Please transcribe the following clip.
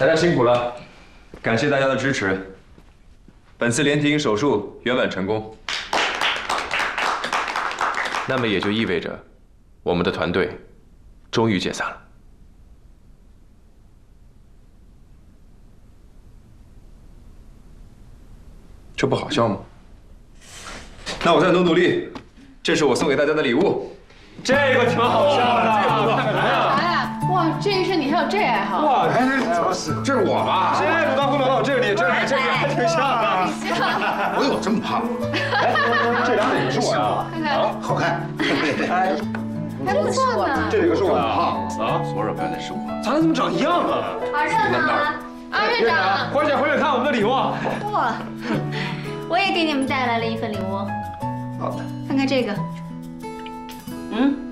大家辛苦了，感谢大家的支持。本次连体婴手术圆满成功。那么也就意味着，我们的团队终于解散了。这不好笑吗？那我再努努力，这是我送给大家的礼物。这个挺好笑的，看看啥呀？ 哇，这一生你还有这爱好？ 哇，这是我吧？这个当不能，这个你，这个还挺像的。 我有这么胖？ 这俩哪个是我呀？ 看看， 好看。 还不错呢。 这个是我呀？ 啊，左手边的是我。 咱俩怎么长一样啊？ 好热闹啊！ 啊，院长， 花姐回来看我们的礼物。 哇，我也给你们带来了一份礼物。 好的。 看看这个，嗯。